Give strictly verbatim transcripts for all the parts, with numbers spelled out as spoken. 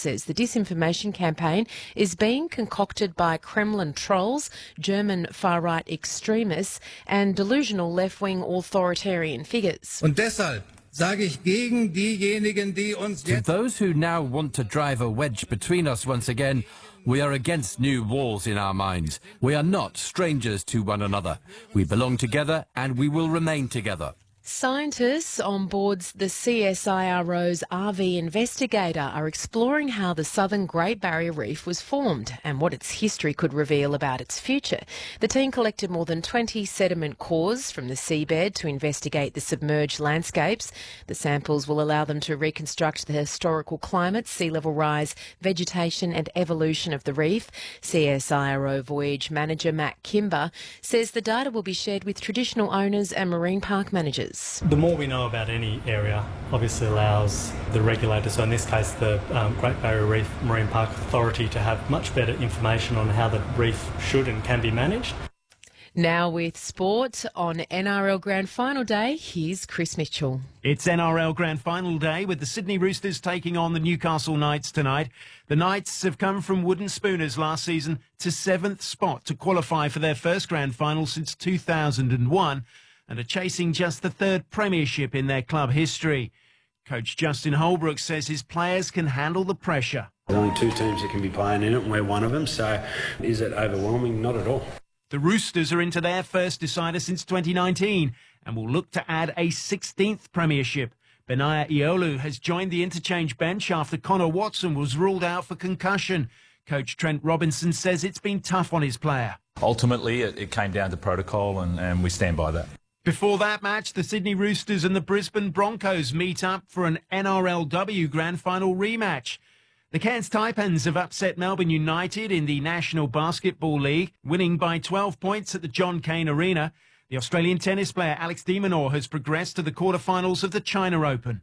says the disinformation campaign is being concocted by Kremlin trolls, German far-right extremists and delusional left-wing authoritarian figures. Und deshalb sage ich gegen diejenigen, die uns To those who now want to drive a wedge between us once again, we are against new walls in our minds. We are not strangers to one another. We belong together and we will remain together. Scientists on board the C S I R O's R V Investigator are exploring how the southern Great Barrier Reef was formed and what its history could reveal about its future. The team collected more than twenty sediment cores from the seabed to investigate the submerged landscapes. The samples will allow them to reconstruct the historical climate, sea level rise, vegetation and evolution of the reef. C S I R O Voyage Manager Matt Kimber says the data will be shared with traditional owners and marine park managers. The more we know about any area obviously allows the regulator, so in this case the um, Great Barrier Reef Marine Park Authority, to have much better information on how the reef should and can be managed. Now with sport on N R L Grand Final Day, here's Chris Mitchell. It's N R L Grand Final Day with the Sydney Roosters taking on the Newcastle Knights tonight. The Knights have come from wooden spooners last season to seventh spot to qualify for their first grand final since two thousand one. And are chasing just the third premiership in their club history. Coach Justin Holbrook says his players can handle the pressure. There's only two teams that can be playing in it, and we're one of them, so is it overwhelming? Not at all. The Roosters are into their first decider since twenty nineteen and will look to add a sixteenth premiership. Benaya Iolu has joined the interchange bench after Connor Watson was ruled out for concussion. Coach Trent Robinson says it's been tough on his player. Ultimately, it, it came down to protocol, and, and we stand by that. Before that match, the Sydney Roosters and the Brisbane Broncos meet up for an N R L W Grand Final rematch. The Cairns Taipans have upset Melbourne United in the National Basketball League, winning by twelve points at the John Cain Arena. The Australian tennis player Alex de Minaur has progressed to the quarterfinals of the China Open.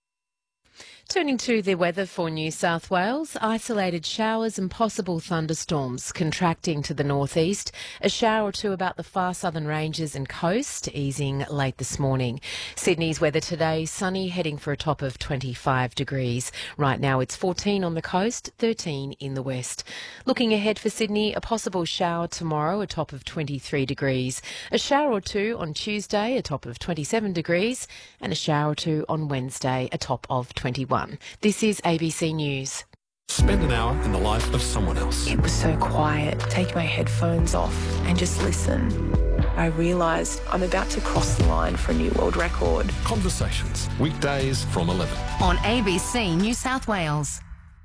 Turning to the weather for New South Wales, isolated showers and possible thunderstorms contracting to the northeast. A shower or two about the far southern ranges and coast, easing late this morning. Sydney's weather today, sunny, heading for a top of twenty-five degrees. Right now it's fourteen on the coast, thirteen in the west. Looking ahead for Sydney, a possible shower tomorrow, a top of twenty-three degrees. A shower or two on Tuesday, a top of twenty-seven degrees. And a shower or two on Wednesday, a top of twenty-one. This is A B C News. Spend an hour in the life of someone else. It was so quiet. Take my headphones off and just listen. I realised I'm about to cross the line for a new world record. Conversations, weekdays from eleven. On A B C New South Wales.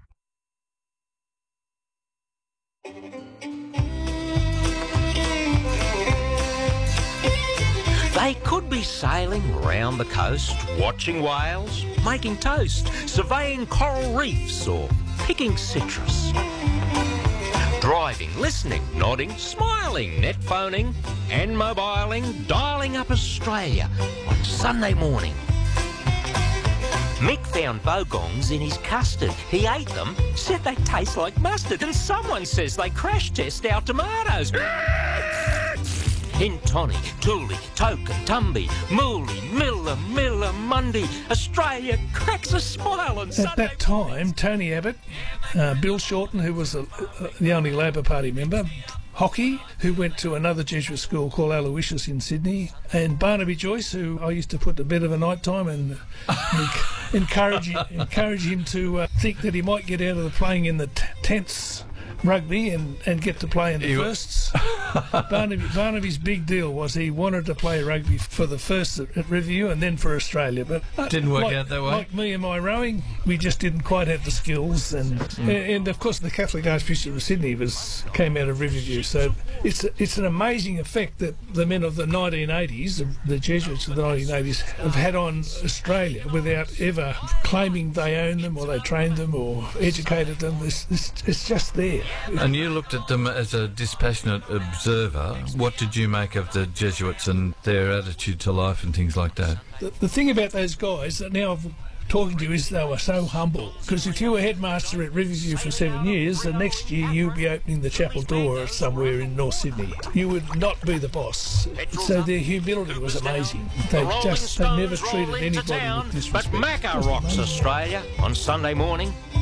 They could be sailing round the coast, watching whales, making toast, surveying coral reefs or picking citrus. Driving, listening, nodding, smiling, net phoning and mobiling, dialing up Australia on Sunday morning. Mick found bogongs in his custard. He ate them, said they taste like mustard, and someone says they crash test our tomatoes. Hintoni, Toolie, Token, Tumby, Mooley, Miller, Miller, Mundy, Australia cracks a smile on Sunday. At that time, Tony Abbott, uh, Bill Shorten, who was a, uh, the only Labor Party member, Hockey, who went to another Jesuit school called Aloysius in Sydney, and Barnaby Joyce, who I used to put to bed of a night time and uh, encourage, encourage him to uh, think that he might get out of the playing in the t- tents rugby and, and get to play in the firsts. Barnaby, Barnaby's big deal was he wanted to play rugby for the first at, at Riverview and then for Australia, but uh, didn't work like, out that way. Like me and my rowing, we just didn't quite have the skills, and mm. and, and of course the Catholic Archbishop of Sydney was came out of Riverview, so it's it's an amazing effect that the men of the nineteen eighties, the, the Jesuits of the nineteen eighties, have had on Australia without ever claiming they own them or they trained them or educated them. It's, it's, it's just there. And you looked at them as a dispassionate observer. What did you make of the Jesuits and their attitude to life and things like that? The, the thing about those guys that now I've talking to you is they were so humble, because if you were headmaster at Riverview for seven years, the next year you'd be opening the chapel door somewhere in North Sydney. You would not be the boss. So their humility was amazing. They just they never treated anybody with disrespect. But Macca rocks Australia on Sunday morning.